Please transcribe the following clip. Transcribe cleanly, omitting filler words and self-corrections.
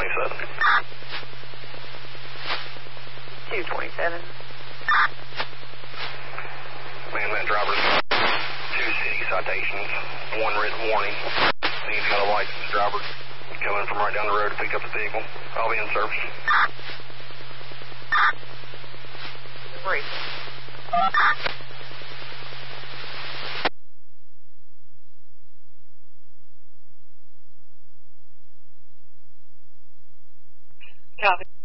227. Man, that driver's 2 city citations, 1 written warning. He's got a licensed driver coming from right down the road to pick up the vehicle. I'll be in service. 3. Copy.